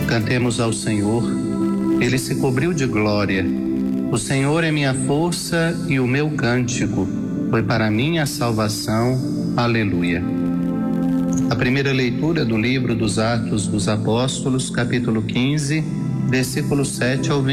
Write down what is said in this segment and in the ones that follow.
Cantemos ao Senhor, Ele se cobriu de glória. O Senhor é minha força e o meu cântico, foi para mim a salvação. Aleluia. A primeira leitura do livro dos Atos dos Apóstolos, capítulo 15, versículos 7 ao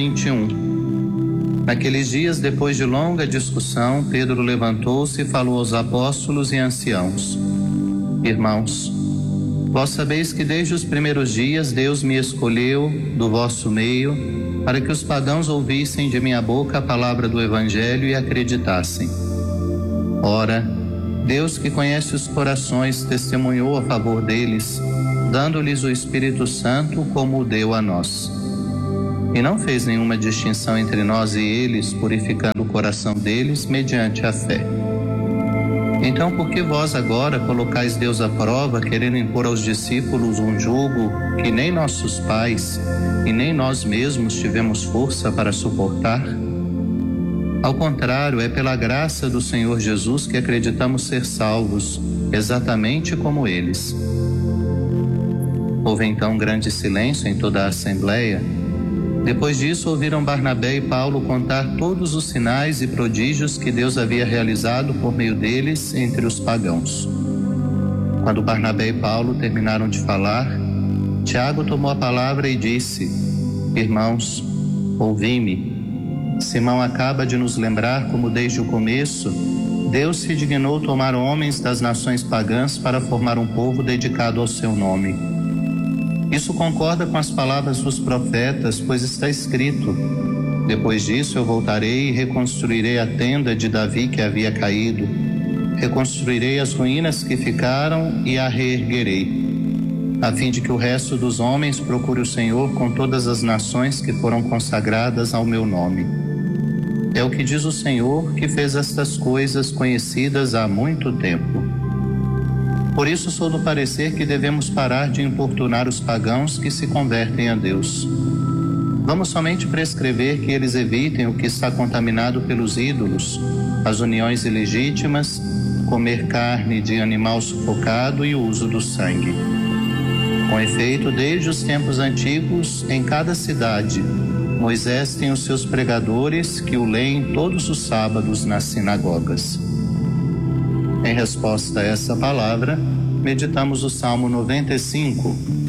21. Naqueles dias, depois de longa discussão, Pedro levantou-se e falou aos apóstolos e anciãos: Irmãos, vós sabeis que desde os primeiros dias Deus me escolheu do vosso meio para que os pagãos ouvissem de minha boca a palavra do Evangelho e acreditassem. Ora, Deus, que conhece os corações, testemunhou a favor deles, dando-lhes o Espírito Santo como o deu a nós. E não fez nenhuma distinção entre nós e eles, purificando o coração deles mediante a fé. Então, por que vós agora colocais Deus à prova, querendo impor aos discípulos um jugo que nem nossos pais e nem nós mesmos tivemos força para suportar? Ao contrário, é pela graça do Senhor Jesus que acreditamos ser salvos, exatamente como eles. Houve então um grande silêncio em toda a assembleia. Depois disso, ouviram Barnabé e Paulo contar todos os sinais e prodígios que Deus havia realizado por meio deles entre os pagãos. Quando Barnabé e Paulo terminaram de falar, Tiago tomou a palavra e disse: Irmãos, ouvi-me. Simão acaba de nos lembrar como desde o começo Deus se dignou tomar homens das nações pagãs para formar um povo dedicado ao seu nome. Isso concorda com as palavras dos profetas, pois está escrito: Depois disso eu voltarei e reconstruirei a tenda de Davi que havia caído. Reconstruirei as ruínas que ficaram e a reerguerei, a fim de que o resto dos homens procure o Senhor com todas as nações que foram consagradas ao meu nome. É o que diz o Senhor, que fez estas coisas conhecidas há muito tempo. Por isso sou do parecer que devemos parar de importunar os pagãos que se convertem a Deus. Vamos somente prescrever que eles evitem o que está contaminado pelos ídolos, as uniões ilegítimas, comer carne de animal sufocado e o uso do sangue. Com efeito, desde os tempos antigos, em cada cidade, Moisés tem os seus pregadores que o leem todos os sábados nas sinagogas. Em resposta a essa palavra, meditamos o Salmo 95,